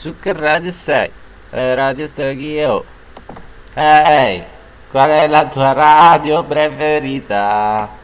Su che radio sei? Radio sto io. Ehi, qual è la tua radio preferita?